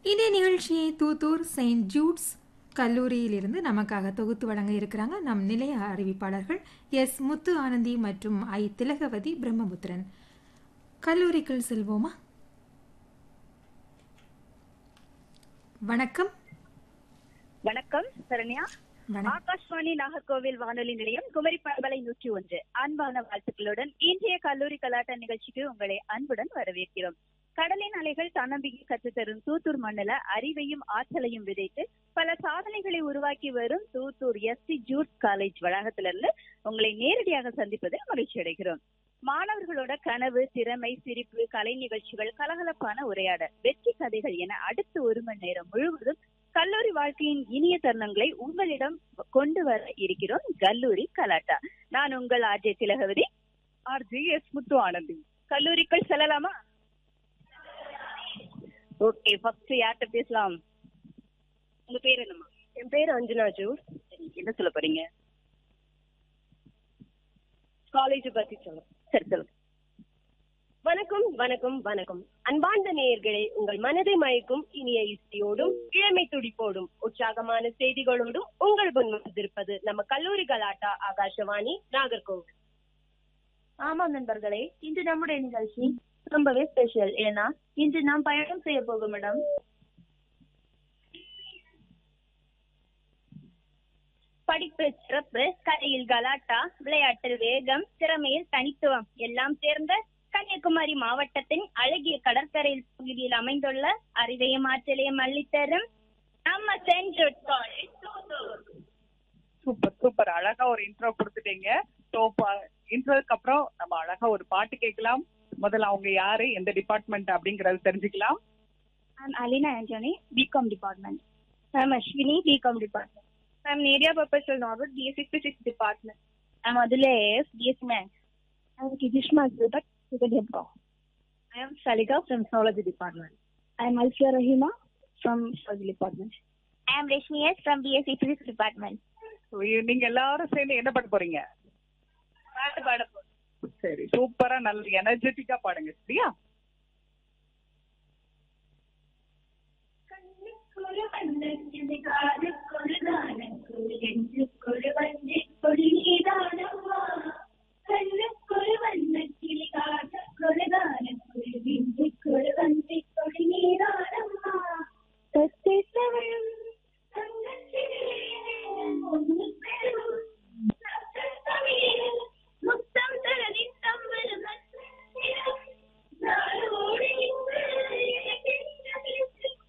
இதே நிகழ்ச்சியை Thoothoor Saint Jude's கல்லூரியிலிருந்து நமக்காக தொகுத்து வழங்க இருக்கிறாங்க நம் நிலைய அறிவிப்பாளர்கள் எஸ் முத்து ஆனந்தி மற்றும் ஐ திலகவதி பிரம்மபுத்திரன். கல்லூரிக்குள் செல்வோமா? வணக்கம். வணக்கம் சரண்யா. ஆகாஷ்வாணி நாகர்கோவில் வானொலி நிலையம் குமரி பண்பலை 101 அன்பான வாழ்த்துக்களுடன் இன்றைய கல்லூரி கலாட்ட நிகழ்ச்சிக்கு உங்களை அன்புடன் வரவேற்கிறோம். கடலின் அலைகள் தன்னம்பிக்கை கற்றுத்தரும் தூத்தூர் மண்ணில அறிவையும் ஆற்றலையும் விதைத்து பல சாதனைகளை உருவாக்கி வரும் தூத்தூர் எஸ்டி ஜூட்ஸ் காலேஜ் வளாகத்திலிருந்து உங்களை நேரடியாக சந்திப்பதில் மகிழ்ச்சி அடைகிறோம். மாணவர்களோட கனவு, திறமை, சிரிப்பு, கலை நிகழ்ச்சிகள், கலகலப்பான உரையாடல், வெற்றி கதைகள் என அடுத்த 1 மணி நேரம் முழுவதும் கல்லூரி வாழ்க்கையின் இனிய தருணங்களை உங்களிடம் கொண்டு வர இருக்கிறோம். கல்லூரி கலாட்டா. நான் உங்கள் ஆர்ஜே திலகவதி, ஆர்ஜே எஸ் முத்து ஆனந்தி. கல்லூரிக்குள் செல்லலாமா? ஓகே, ஃபர்ஸ்ட் யார்கிட்ட பேசலாம்? உங்க பேர் என்னம்மா? என் பேர் அஞ்சனா ஜூஸ். என்ன சொல்ல போறீங்க? காலேஜ் பத்தி சொல்லுங்க. சரி சொல்லுங்க. வணக்கம் வணக்கம் வணக்கம். அன்பார்ந்த நேயர்களே, உங்கள் மனதை மயக்கும் இனிய இசையோடும் இளமை துடிப்போடும் உற்சாகமான செய்திகளோடும் உங்கள் முன் வந்திருப்பது நம்ம கல்லூரி கலாட்டா ஆகாஷவாணி நாகர்கோவில். ஆமாம் நண்பர்களே, இன்று நம்முடைய நிகழ்ச்சி ரொம்பவே ஸ்பெஷல். ஏன்னா இன்று நாம் பயணம் செய்ய போகும் இடம் படிப்பு சிறப்பு, கலையில் கலாட்டா, விளையாட்டில் வேகம், திறமையில் தனித்துவம் எல்லாம் சேர்ந்த கன்னியாகுமரி மாவட்டத்தின் அழகிய கடற்கரை பகுதியில் அமைந்துள்ள அறிவையும் ஆற்றலையும் அள்ளித்தரும் நம்ம Saint Jude's college. Super super, அழகா ஒரு இன்ட்ரோ கொடுத்துட்டீங்க. இன்ட்ரோக்கு அப்புறம் நம்ம அழகா ஒரு பாட்டு கேட்கலாம். முதல்ல அவங்க யாரு, எந்த டிபார்ட்மெண்ட் அப்படிங்கறது தெரிஞ்சுக்கலாம். I'm Alina Anthony, BCom department. I'm Ashwini, BCom department. I'm Neria Perpetual Norbert, BSc Physics department. I'm Adule AS, BSc Maths. I'm Kidishma Zubat, Hippo. I am Salika from Zoology department. I'm Alfia Rahima from Zoology department. I am Rashmi S from BSc Physics department. நீங்க எல்லாரும் சேர்ந்து என்ன பண்ண போறீங்க? பாட்டு பாட போறோம். சரி, சூப்பரா நல்ல எனர்ஜெட்டிக்கா பாடுங்க. சரியா? கொடி